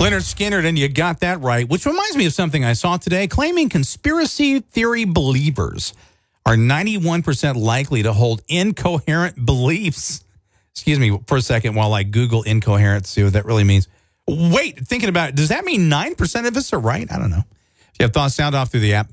Leonard Skinner, and you got that right, which reminds me of something I saw today, claiming conspiracy theory believers are 91% likely to hold incoherent beliefs. Excuse me for a second while I Google incoherent, see what that really means. Wait, thinking about it, does that mean 9% of us are right? I don't know. If you have thoughts, sound off through the app.